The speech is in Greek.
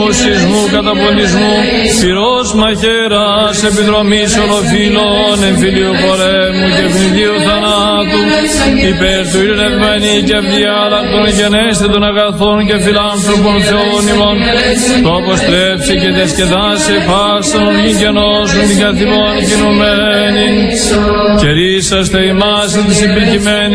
σεισμού, καταποντισμού, πυρός μαχαίρας, επιδρομής ολοφύλων, εμφυλίου πολέμου και πνιδίου θανάτου, υπέρ του ειρηνευμένη και αδιάλακτον γενέστε των αγαθών και φιλάνθρωπων Θεών ημών, το αποστρέψει και διασκεδάσει πάσαν οργή και νόσων την καθημών κινουμένη, και ρίσαστε ημάς της υπηρκειμένης